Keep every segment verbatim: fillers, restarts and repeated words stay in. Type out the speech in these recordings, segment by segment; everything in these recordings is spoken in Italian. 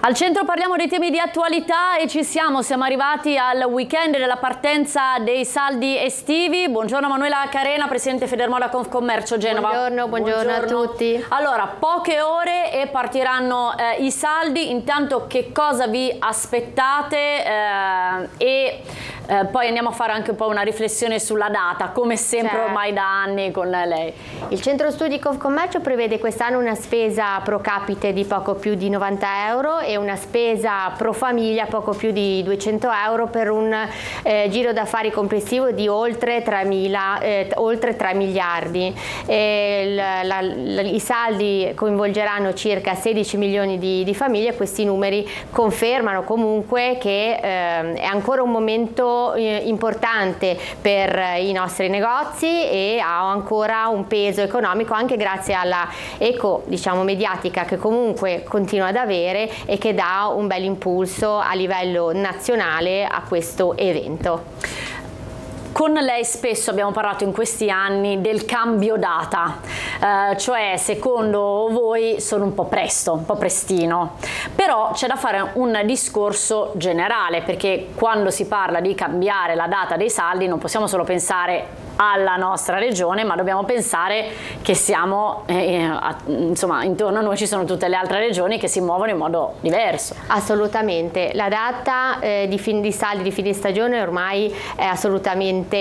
Al centro parliamo dei temi di attualità e ci siamo, siamo arrivati al weekend della partenza dei saldi estivi. Buongiorno Manuela Carena, Presidente Federmoda Confcommercio Genova. Buongiorno, buongiorno, buongiorno a tutti. Allora, poche ore e partiranno eh, i saldi. Intanto che cosa vi aspettate eh, e eh, poi andiamo a fare anche un po' una riflessione sulla data, come sempre certo. Ormai da anni con lei. Il Centro Studi Confcommercio prevede quest'anno una spesa pro capite di poco più di novanta euro e una spesa pro famiglia poco più di duecento euro per un eh, giro d'affari complessivo di oltre tre miliardi. E la, la, la, I saldi coinvolgeranno circa sedici milioni di, di famiglie. Questi numeri confermano comunque che eh, è ancora un momento eh, importante per i nostri negozi e ha ancora un peso economico anche grazie alla eco, diciamo, mediatica che comunque continua ad avere e che dà un bel impulso a livello nazionale a questo evento. Con lei spesso abbiamo parlato in questi anni del cambio data, eh, cioè secondo voi sono un po' presto, un po' prestino, però c'è da fare un discorso generale, perché quando si parla di cambiare la data dei saldi non possiamo solo pensare alla nostra regione, ma dobbiamo pensare che siamo, eh, a, insomma, intorno a noi ci sono tutte le altre regioni che si muovono in modo diverso. Assolutamente, la data eh, di, fin, di saldi di fine stagione ormai è assolutamente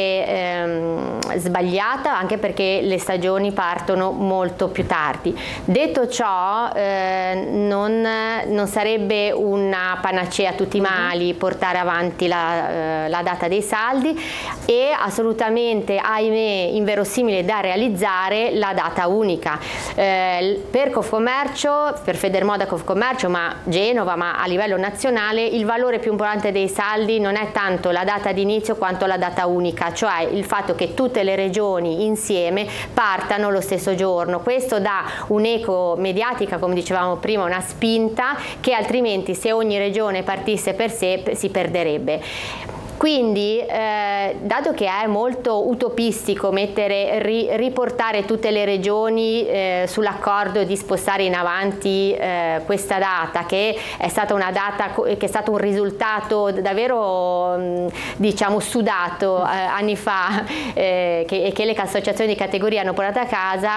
ehm, sbagliata, anche perché le stagioni partono molto più tardi. Detto ciò, eh, non, non sarebbe una panacea a tutti i mali portare avanti la, eh, la data dei saldi e assolutamente ahimè inverosimile da realizzare la data unica. Eh, per Confcommercio, per Federmoda Confcommercio, ma Genova, ma a livello nazionale, il valore più importante dei saldi non è tanto la data di inizio quanto la data unica, cioè il fatto che tutte le regioni insieme partano lo stesso giorno. Questo dà un'eco mediatica, come dicevamo prima, una spinta che altrimenti, se ogni regione partisse per sé, si perderebbe. Quindi, eh, dato che è molto utopistico mettere, ri, riportare tutte le regioni eh, sull'accordo di spostare in avanti eh, questa data, che è stata una data, che è stato un risultato davvero diciamo sudato eh, anni fa eh, che, che le associazioni di categoria hanno portato a casa,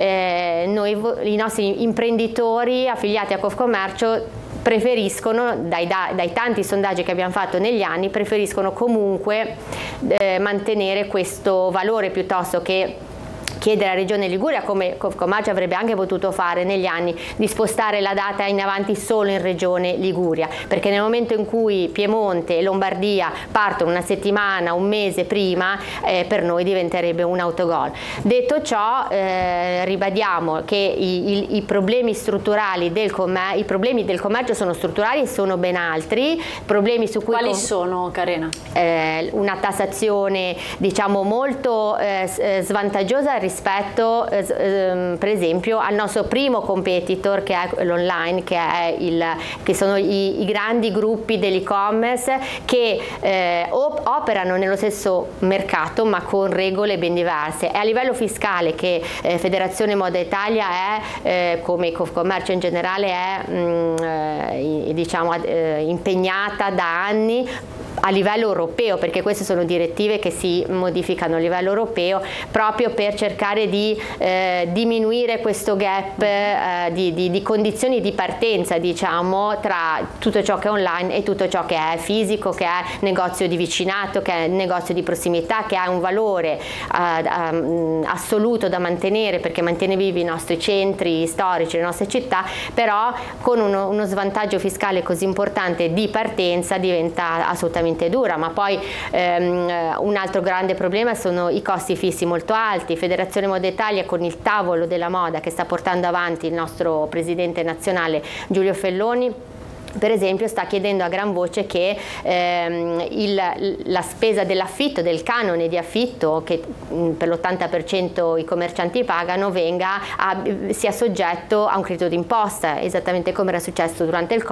eh, noi, i nostri imprenditori affiliati a Confcommercio preferiscono, dai, dai tanti sondaggi che abbiamo fatto negli anni, preferiscono comunque eh, mantenere questo valore piuttosto che chiedere alla Regione Liguria, come Confcommercio avrebbe anche potuto fare negli anni, di spostare la data in avanti solo in Regione Liguria, perché nel momento in cui Piemonte e Lombardia partono una settimana, un mese prima, eh, per noi diventerebbe un autogol. Detto ciò, eh, ribadiamo che i, i, i problemi strutturali del commercio, i problemi del commercio sono strutturali e sono ben altri. Problemi su cui quali sono, Carena? Eh, una tassazione, diciamo, molto eh, svantaggiosa rispetto eh, per esempio al nostro primo competitor, che è l'online, che, è il, che sono i, i grandi gruppi dell'e-commerce che eh, operano nello stesso mercato ma con regole ben diverse. È a livello fiscale che eh, Federazione Moda Italia è, eh, come Confcommercio in generale, è mh, eh, diciamo, eh, impegnata da anni a livello europeo, perché queste sono direttive che si modificano a livello europeo proprio per cercare di eh, diminuire questo gap eh, di, di, di condizioni di partenza, diciamo, tra tutto ciò che è online e tutto ciò che è fisico, che è negozio di vicinato, che è negozio di prossimità, che ha un valore eh, um, assoluto da mantenere, perché mantiene vivi i nostri centri storici, le nostre città, però con uno, uno svantaggio fiscale così importante di partenza diventa assolutamente dura. Ma poi ehm, un altro grande problema sono i costi fissi molto alti. Federazione Moda Italia, con il tavolo della moda che sta portando avanti il nostro presidente nazionale Giulio Felloni, per esempio, sta chiedendo a gran voce che ehm, il, la spesa dell'affitto, del canone di affitto, che mh, per l'ottanta per cento i commercianti pagano, venga a, sia soggetto a un credito d'imposta, esattamente come era successo durante il Covid.